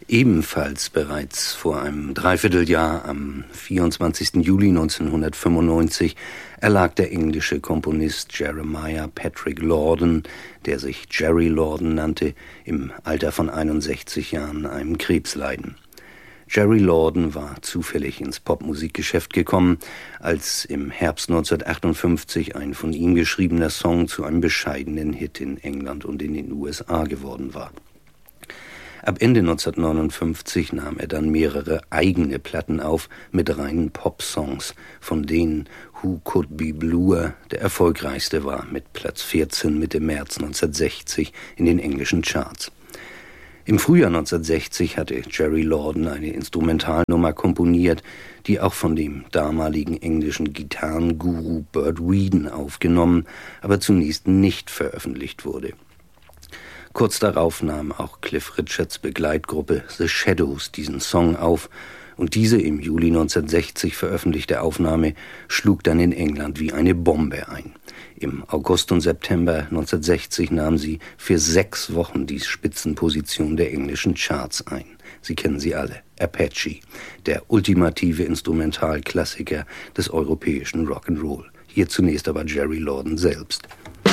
Ebenfalls bereits vor einem Dreivierteljahr, am 24. Juli 1995, erlag der englische Komponist Jeremiah Patrick Lordan, der sich Jerry Lordan nannte, im Alter von 61 Jahren einem Krebsleiden. Jerry Lordan war zufällig ins Popmusikgeschäft gekommen, als im Herbst 1958 ein von ihm geschriebener Song zu einem bescheidenen Hit in England und in den USA geworden war. Ab Ende 1959 nahm er dann mehrere eigene Platten auf mit reinen Pop-Songs, von denen Who Could Be Bluer der erfolgreichste war, mit Platz 14 Mitte März 1960 in den englischen Charts. Im Frühjahr 1960 hatte Jerry Lordan eine Instrumentalnummer komponiert, die auch von dem damaligen englischen Gitarrenguru Burt Weedon aufgenommen, aber zunächst nicht veröffentlicht wurde. Kurz darauf nahm auch Cliff Richards Begleitgruppe The Shadows diesen Song auf, und diese im Juli 1960 veröffentlichte Aufnahme schlug dann in England wie eine Bombe ein. Im August und September 1960 nahm sie für 6 Wochen die Spitzenposition der englischen Charts ein. Sie kennen sie alle: Apache, der ultimative Instrumentalklassiker des europäischen Rock'n'Roll. Hier zunächst aber Jerry Lordan selbst.